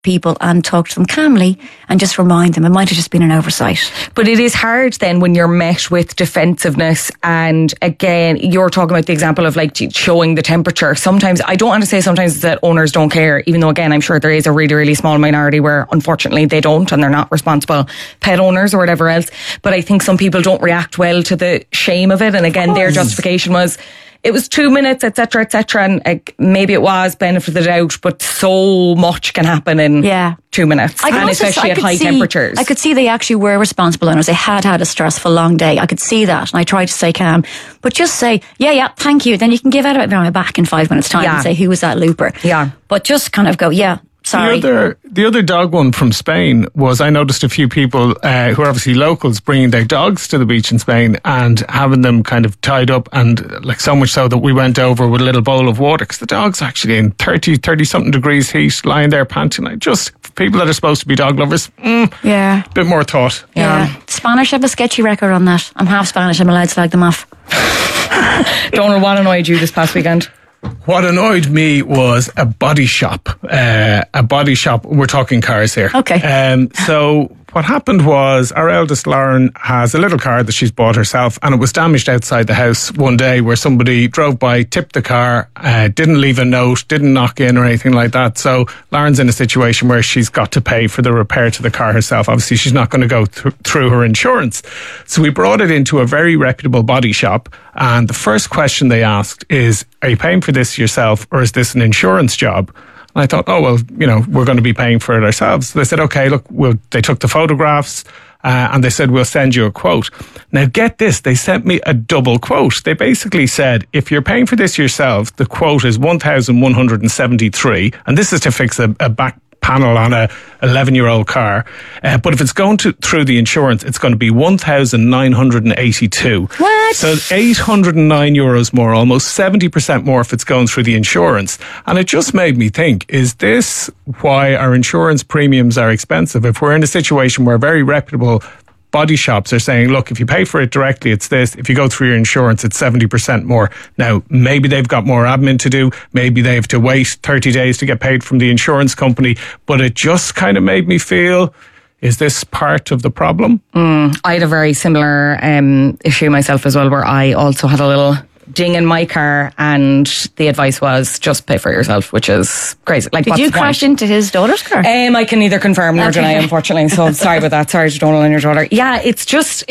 people and talk to them calmly and just remind them it might have just been an oversight. But it is hard then when you're met with defensiveness, and again, you're talking about the example of like showing the temperature. Sometimes, I don't want to say sometimes that owners don't care, even though again, I'm sure there is a really, really small minority where unfortunately they don't and they're not responsible pet owners or whatever else. But I think some people don't react well to the shame of it. And again, their justification was, it was 2 minutes, etc., and maybe it was benefit of the doubt, but so much can happen in 2 minutes, and especially at high temperatures. I could see they actually were responsible owners. They had a stressful long day. I could see that, and I tried to stay calm. But just say, yeah, thank you. Then you can give out my back in 5 minutes' time and say, who was that looper? Yeah. But just kind of go, sorry. The other dog one from Spain was, I noticed a few people who are obviously locals bringing their dogs to the beach in Spain and having them kind of tied up, and like so much so that we went over with a little bowl of water because the dog's actually in 30 something degrees heat, lying there panting. Like, just for people that are supposed to be dog lovers, a bit more thought. Yeah. Spanish have a sketchy record on that. I'm half Spanish, I'm allowed to slag them off. Donald, what annoyed you this past weekend? What annoyed me was a body shop. We're talking cars here. Okay. So what happened was our eldest Lauren has a little car that she's bought herself, and it was damaged outside the house one day where somebody drove by, tipped the car, didn't leave a note, didn't knock in or anything like that. So Lauren's in a situation where she's got to pay for the repair to the car herself. Obviously, she's not going to go through her insurance. So we brought it into a very reputable body shop, and the first question they asked is, are you paying for this yourself or is this an insurance job? And I thought, we're going to be paying for it ourselves. So they said, okay, look, they took the photographs and they said, we'll send you a quote. Now, get this, they sent me a double quote. They basically said, if you're paying for this yourself, the quote is $1,173, and this is to fix a back panel on a 11-year-old car. But if it's going through the insurance, it's going to be 1,982. What? So €809 more, almost 70% more if it's going through the insurance. And it just made me think, is this why our insurance premiums are expensive? If we're in a situation where very reputable body shops are saying, look, if you pay for it directly, it's this. If you go through your insurance, it's 70% more. Now, maybe they've got more admin to do. Maybe they have to wait 30 days to get paid from the insurance company. But it just kind of made me feel, is this part of the problem? I had a very similar issue myself as well, where I also had a little ding in my car, and the advice was just pay for yourself, which is crazy. Like, did you crash into his daughter's car? I can neither confirm nor deny, unfortunately. So sorry about that. Sorry to Donald and your daughter. Yeah, it's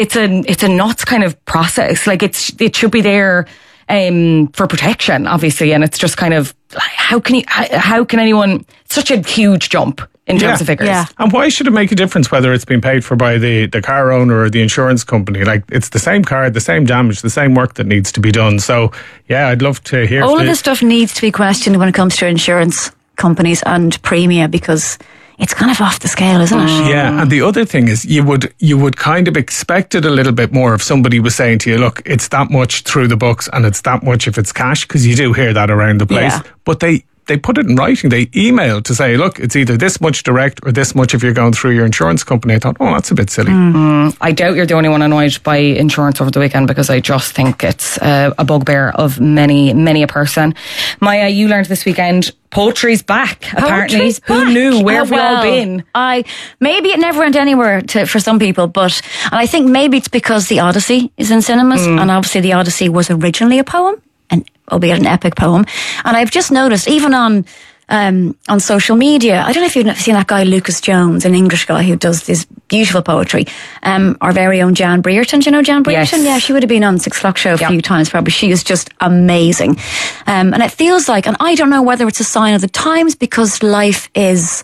a nuts kind of process. Like, it should be there for protection, obviously, and it's just kind of, how can anyone? Such a huge jump in terms of figures. Yeah. And why should it make a difference whether it's been paid for by the car owner or the insurance company? Like, it's the same car, the same damage, the same work that needs to be done. So, yeah, I'd love to hear. All of this stuff needs to be questioned when it comes to insurance companies and premia, because it's kind of off the scale, isn't it? Yeah, and the other thing is you would kind of expect it a little bit more if somebody was saying to you, look, it's that much through the books and it's that much if it's cash, because you do hear that around the place. Yeah. But they put it in writing. They emailed to say, look, it's either this much direct or this much if you're going through your insurance company. I thought, that's a bit silly. I doubt you're the only one annoyed by insurance over the weekend, because I just think it's a bugbear of many a person. Maya, you learned this weekend poetry's back, apparently. Who knew? Where have we all been? Maybe it never went anywhere for some people, and I think maybe it's because the Odyssey is in cinemas, and obviously the Odyssey was originally a poem, albeit an epic poem. And I've just noticed, even on social media, I don't know if you've seen that guy Lucas Jones, an English guy who does this beautiful poetry. Our very own Jan Brereton. Do you know Jan Brereton? Yes. Yeah, she would have been on 6 O'Clock Show a few times probably. She is just amazing. And it feels like, and I don't know whether it's a sign of the times, because life has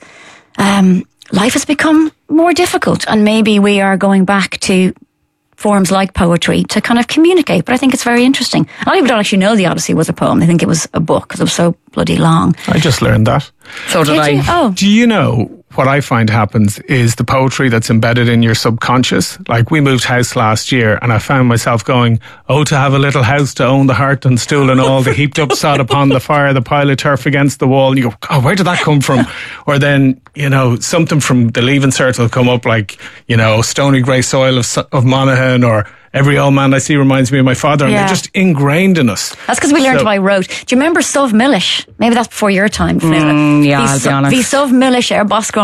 become more difficult, and maybe we are going back to forms like poetry to kind of communicate. But I think it's very interesting. A lot of people don't actually know the Odyssey was a poem. They think it was a book because it was so bloody long. I just learned that. So did I. Oh. Do you know what I find happens is the poetry that's embedded in your subconscious? Like, we moved house last year and I found myself going, oh, to have a little house, to own the hearth and stool and all, the heaped up sod upon the fire, the pile of turf against the wall. And you go, oh, where did that come from? Or then, something from the Leaving Cert will come up, like, stony grey soil of Monaghan, or every old man I see reminds me of my father, and Yeah. they're just ingrained in us. That's because we learned by rote. Do you remember Suv Millish? Maybe that's before your time, Philip. Yeah, I'll be honest. The Suv Millish ar boss